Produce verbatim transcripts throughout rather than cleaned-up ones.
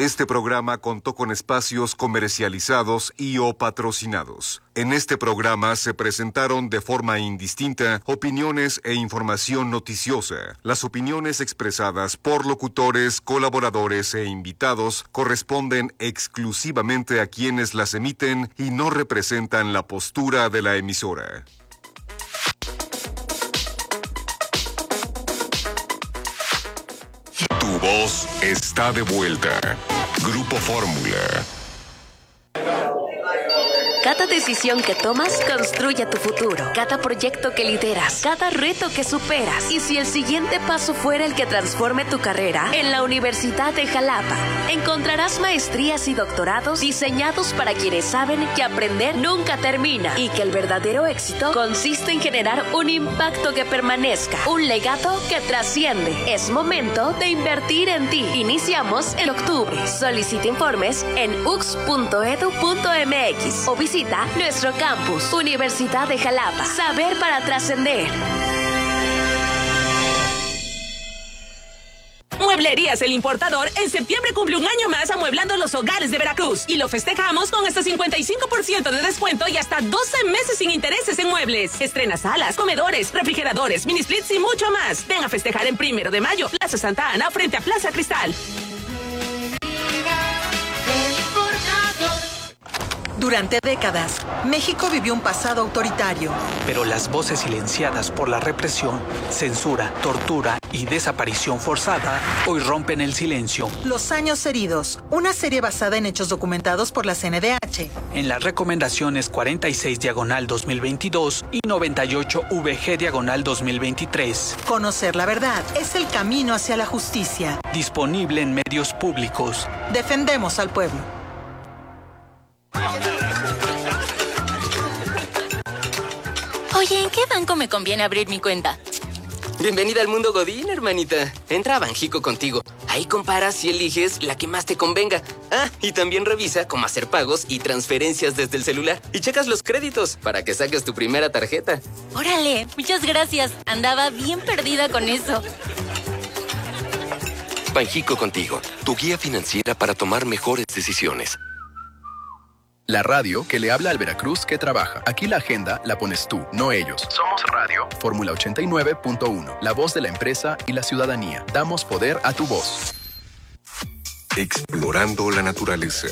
Este programa contó con espacios comercializados y o patrocinados. En este programa se presentaron de forma indistinta opiniones e información noticiosa. Las opiniones expresadas por locutores, colaboradores e invitados corresponden exclusivamente a quienes las emiten y no representan la postura de la emisora. Tu voz está de vuelta. Grupo Fórmula. Cada decisión que tomas construye tu futuro. Cada proyecto que lideras, cada reto que superas. Y si el siguiente paso fuera el que transforme tu carrera, en la Universidad de Jalapa encontrarás maestrías y doctorados diseñados para quienes saben que aprender nunca termina y que el verdadero éxito consiste en generar un impacto que permanezca, un legado que trasciende. Es momento de invertir en ti. Iniciamos en octubre. Solicita informes en u x punto edu punto m x o visita nuestro campus, Universidad de Jalapa. Saber para trascender. Mueblerías El Importador en septiembre cumple un año más amueblando los hogares de Veracruz y lo festejamos con hasta cincuenta y cinco por ciento de descuento y hasta doce meses sin intereses en muebles. Estrena salas, comedores, refrigeradores, mini splits y mucho más. Ven a festejar en Primero de Mayo, Plaza Santa Ana, frente a Plaza Cristal. Durante décadas, México vivió un pasado autoritario. Pero las voces silenciadas por la represión, censura, tortura y desaparición forzada hoy rompen el silencio. Los años heridos, una serie basada en hechos documentados por la C N D H. En las recomendaciones cuarenta y seis diagonal dos mil veintidós y noventa y ocho V G diagonal dos mil veintitrés. Conocer la verdad es el camino hacia la justicia. Disponible en medios públicos. Defendemos al pueblo. Oye, ¿en qué banco me conviene abrir mi cuenta? Bienvenida al mundo Godín, hermanita. Entra a Banjico contigo. Ahí comparas y eliges la que más te convenga. Ah, y también revisa cómo hacer pagos y transferencias desde el celular. Y checas los créditos para que saques tu primera tarjeta. Órale, muchas gracias. Andaba bien perdida con eso. Banjico contigo, tu guía financiera para tomar mejores decisiones. La radio que le habla al Veracruz que trabaja. Aquí la agenda la pones tú, no ellos. Somos Radio. Fórmula ochenta y nueve punto uno. La voz de la empresa y la ciudadanía. Damos poder a tu voz. Explorando la naturaleza.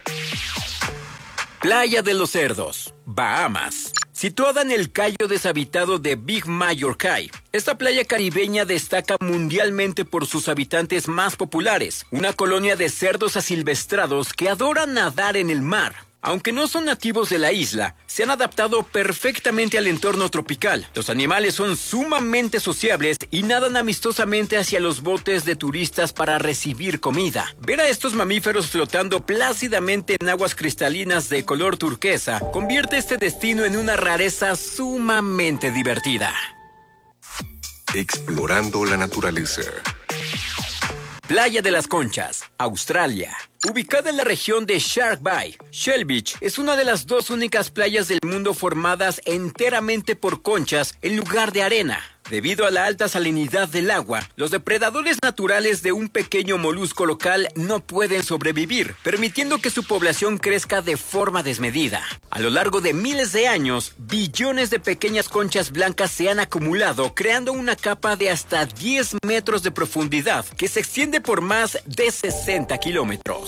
Playa de los Cerdos, Bahamas. Situada en el cayo deshabitado de Big Major Cay, esta playa caribeña destaca mundialmente por sus habitantes más populares, una colonia de cerdos asilvestrados que adoran nadar en el mar. Aunque no son nativos de la isla, se han adaptado perfectamente al entorno tropical. Los animales son sumamente sociables y nadan amistosamente hacia los botes de turistas para recibir comida. Ver a estos mamíferos flotando plácidamente en aguas cristalinas de color turquesa convierte este destino en una rareza sumamente divertida. Explorando la naturaleza. Playa de las Conchas, Australia. Ubicada en la región de Shark Bay, Shell Beach es una de las dos únicas playas del mundo formadas enteramente por conchas en lugar de arena. Debido a la alta salinidad del agua, los depredadores naturales de un pequeño molusco local no pueden sobrevivir, permitiendo que su población crezca de forma desmedida. A lo largo de miles de años, billones de pequeñas conchas blancas se han acumulado, creando una capa de hasta diez metros de profundidad que se extiende por más de sesenta kilómetros.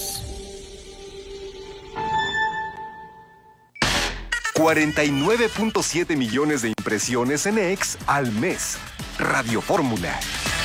cuarenta y nueve punto siete millones de impresiones en X al mes. Radio Fórmula.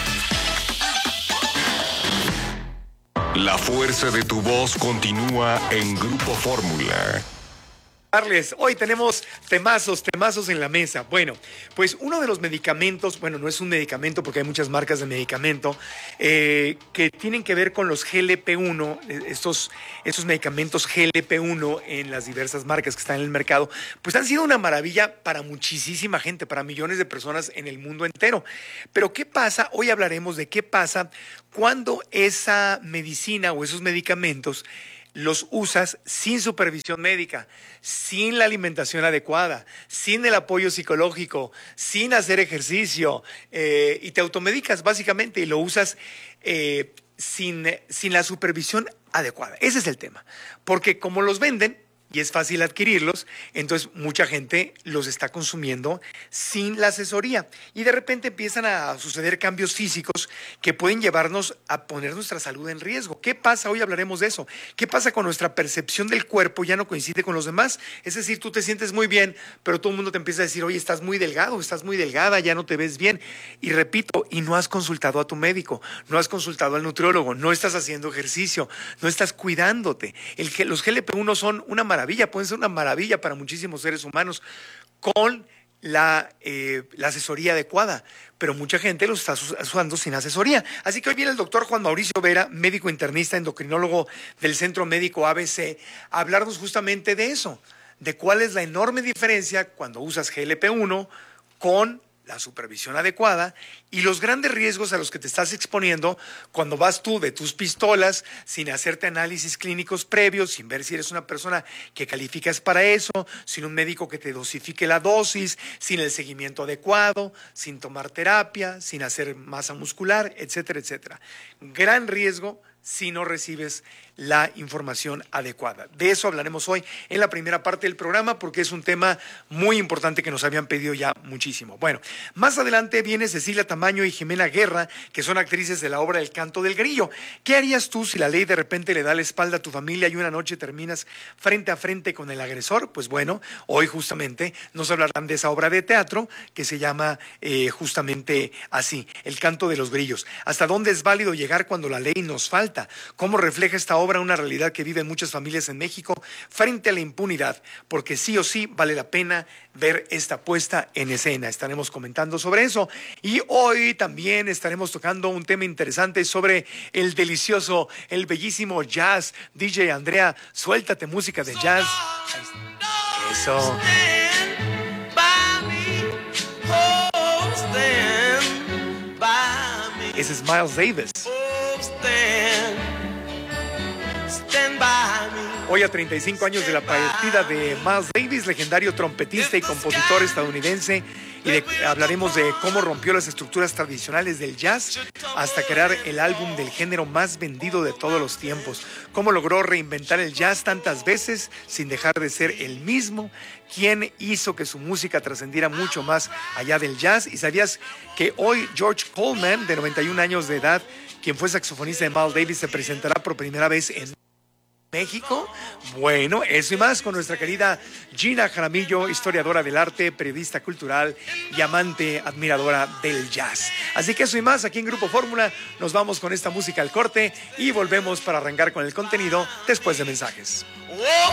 La fuerza de tu voz continúa en Grupo Fórmula. Carles, hoy tenemos temazos, temazos en la mesa. Bueno, pues uno de los medicamentos, bueno, no es un medicamento porque hay muchas marcas de medicamento, eh, que tienen que ver con los G L P uno, estos, estos medicamentos G L P uno en las diversas marcas que están en el mercado, pues han sido una maravilla para muchísima gente, para millones de personas en el mundo entero. Pero ¿qué pasa? Hoy hablaremos de qué pasa cuando esa medicina o esos medicamentos los usas sin supervisión médica, sin la alimentación adecuada, sin el apoyo psicológico, sin hacer ejercicio, eh, y te automedicas básicamente y lo usas eh, sin, sin la supervisión adecuada. Ese es el tema. Porque como los venden y es fácil adquirirlos, entonces mucha gente los está consumiendo sin la asesoría. Y de repente empiezan a suceder cambios físicos que pueden llevarnos a poner nuestra salud en riesgo. ¿Qué pasa? Hoy hablaremos de eso. ¿Qué pasa con nuestra percepción del cuerpo? Ya no coincide con los demás. Es decir, tú te sientes muy bien, pero todo el mundo te empieza a decir, oye, estás muy delgado, estás muy delgada, ya no te ves bien. Y repito, y no has consultado a tu médico, no has consultado al nutriólogo, no estás haciendo ejercicio, no estás cuidándote. El, los G L P uno son una maravilla. Maravilla, pueden ser una maravilla para muchísimos seres humanos con la, eh, la asesoría adecuada, pero mucha gente los está usando sin asesoría. Así que hoy viene el doctor Juan Mauricio Vera, médico internista, endocrinólogo del Centro Médico A B C, a hablarnos justamente de eso, de cuál es la enorme diferencia cuando usas G L P uno con la supervisión adecuada y los grandes riesgos a los que te estás exponiendo cuando vas tú de tus pistolas sin hacerte análisis clínicos previos, sin ver si eres una persona que calificas para eso, sin un médico que te dosifique la dosis, sin el seguimiento adecuado, sin tomar terapia, sin hacer masa muscular, etcétera, etcétera. Gran riesgo si no recibes la información adecuada. De eso hablaremos hoy en la primera parte del programa porque es un tema muy importante que nos habían pedido ya muchísimo. Bueno, más adelante viene Cecilia Tamaño y Jimena Guerra, que son actrices de la obra El Canto del Grillo. ¿Qué harías tú si la ley de repente le da la espalda a tu familia y una noche terminas frente a frente con el agresor? Pues bueno, hoy justamente nos hablarán de esa obra de teatro que se llama eh, justamente así, El Canto de los Grillos. ¿Hasta dónde es válido llegar cuando la ley nos falta? ¿Cómo refleja esta obra una realidad que viven muchas familias en México frente a la impunidad? Porque sí o sí vale la pena ver esta puesta en escena. Estaremos comentando sobre eso y hoy también estaremos tocando un tema interesante sobre el delicioso, el bellísimo jazz. D J Andrea, suéltate música de jazz. Eso. Ese es Miles Davis. Hoy, a treinta y cinco años de la partida de Miles Davis, legendario trompetista y compositor estadounidense, y de, hablaremos de cómo rompió las estructuras tradicionales del jazz hasta crear el álbum del género más vendido de todos los tiempos, cómo logró reinventar el jazz tantas veces sin dejar de ser el mismo, quién hizo que su música trascendiera mucho más allá del jazz. ¿Y sabías que hoy George Coleman, de noventa y un años de edad, quien fue saxofonista de Miles Davis, se presentará por primera vez en México? Bueno, eso y más con nuestra querida Gina Jaramillo, historiadora del arte, periodista cultural y amante admiradora del jazz. Así que eso y más aquí en Grupo Fórmula. Nos vamos con esta música al corte y volvemos para arrancar con el contenido después de mensajes.